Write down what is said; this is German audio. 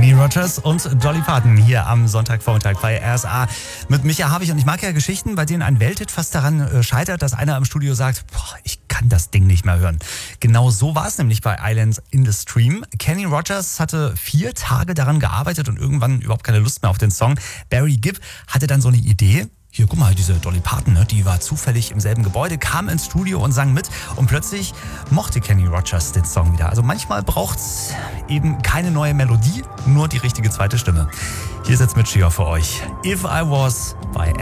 Kenny Rogers und Dolly Parton hier am Sonntagvormittag bei RSA mit Micha Habich. Und ich mag ja Geschichten, bei denen ein Welthit fast daran scheitert, dass einer im Studio sagt, ich kann das Ding nicht mehr hören. Genau so war es nämlich bei Islands in the Stream. Kenny Rogers hatte 4 Tage daran gearbeitet und irgendwann überhaupt keine Lust mehr auf den Song. Barry Gibb hatte dann so eine Idee. Hier, guck mal, diese Dolly Parton, ne, die war zufällig im selben Gebäude, kam ins Studio und sang mit und plötzlich mochte Kenny Rogers den Song wieder. Also manchmal braucht's eben keine neue Melodie, nur die richtige zweite Stimme. Hier ist jetzt Mitchio für euch. If I Was bei